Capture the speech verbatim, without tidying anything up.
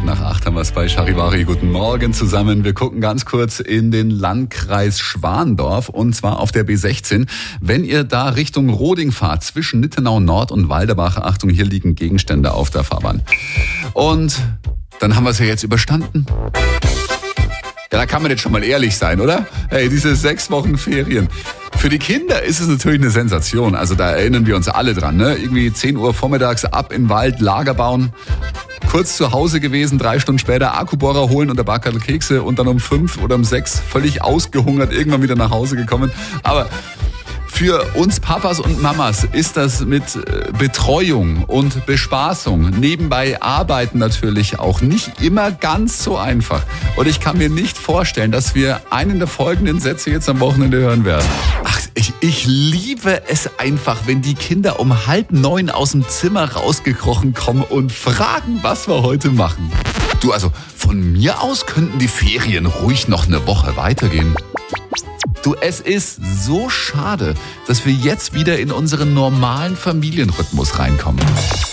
Minuten nach acht haben wir es bei Charivari. Guten Morgen zusammen. Wir gucken ganz kurz in den Landkreis Schwandorf und zwar auf der B sechzehn. Wenn ihr da Richtung Roding fahrt, zwischen Nittenau Nord und Walderbach, Achtung, hier liegen Gegenstände auf der Fahrbahn. Und dann haben wir es ja jetzt überstanden. Ja, da kann man jetzt schon mal ehrlich sein, oder? Hey, diese sechs Wochen Ferien. Für die Kinder ist es natürlich eine Sensation. Also da erinnern wir uns alle dran, ne? Irgendwie zehn Uhr vormittags ab in den Wald, Lager bauen. Kurz zu Hause gewesen, drei Stunden später Akkubohrer holen und ein Backerl Kekse und dann um fünf oder um sechs völlig ausgehungert irgendwann wieder nach Hause gekommen. Aber für uns Papas und Mamas ist das mit Betreuung und Bespaßung, nebenbei arbeiten natürlich auch nicht immer ganz so einfach. Und ich kann mir nicht vorstellen, dass wir einen der folgenden Sätze jetzt am Wochenende hören werden. Ach, ich, ich liebe es einfach, wenn die Kinder um halb neun aus dem Zimmer rausgekrochen kommen und fragen, was wir heute machen. Du, also von mir aus könnten die Ferien ruhig noch eine Woche weitergehen. Du, es ist so schade, dass wir jetzt wieder in unseren normalen Familienrhythmus reinkommen.